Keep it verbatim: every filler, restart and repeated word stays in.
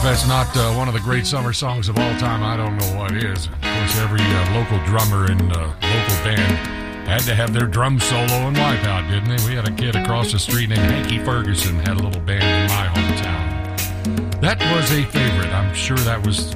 that's not uh, one of the great summer songs of all time, I don't know what is. Of course, every uh, local drummer and uh, local band had to have their drum solo and Wipeout, didn't they? We had a kid across the street named Hanky Ferguson, had a little band in my hometown. That was a favorite. I'm sure that was